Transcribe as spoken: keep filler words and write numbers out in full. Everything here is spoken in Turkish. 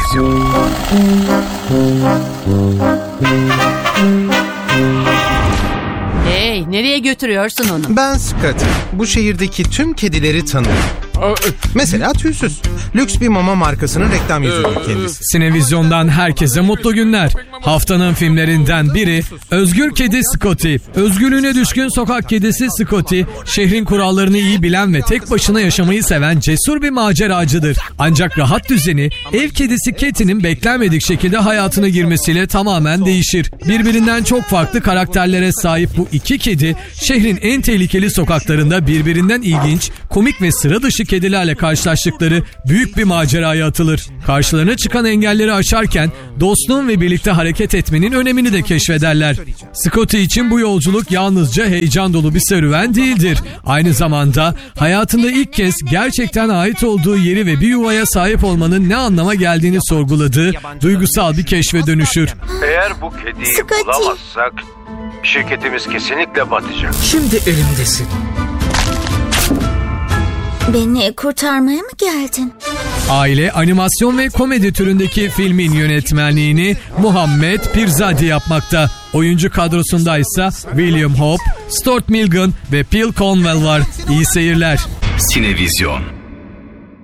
Sinevizyon. Hey, nereye götürüyorsun onu? Ben Scotty. Bu şehirdeki tüm kedileri tanırım. Mesela tüysüz. Lüks bir mama markasının reklam yüzüdür kendisi. Sinevizyon'dan herkese mutlu günler. Haftanın filmlerinden biri Özgür Kedi Scotty. Özgürlüğüne düşkün sokak kedisi Scotty, şehrin kurallarını iyi bilen ve tek başına yaşamayı seven cesur bir maceracıdır. Ancak rahat düzeni ev kedisi Kitty'nin beklenmedik şekilde hayatına girmesiyle tamamen değişir. Birbirinden çok farklı karakterlere sahip bu iki kedi, şehrin en tehlikeli sokaklarında birbirinden ilginç, komik ve sıra dışı kedilerle karşılaştıkları büyük bir maceraya atılır. Karşılarına çıkan engelleri aşarken dostluğun ve birlikte hareket etmenin önemini de keşfederler. Scotty için bu yolculuk yalnızca heyecan dolu bir serüven değildir. Aynı zamanda hayatında ilk kez gerçekten ait olduğu yeri ve bir yuvaya sahip olmanın ne anlama geldiğini sorguladığı duygusal bir keşfe dönüşür. Eğer bu kediyi Scotty. bulamazsak şirketimiz kesinlikle batacak. Şimdi elimdesin. Beni kurtarmaya mı geldin? Aile, animasyon ve komedi türündeki filmin yönetmenliğini Muhammed Pirzadi yapmakta. Oyuncu kadrosunda ise William Hope, Stuart Milligan ve Phil Cornwell var. İyi seyirler. Sinevizyon.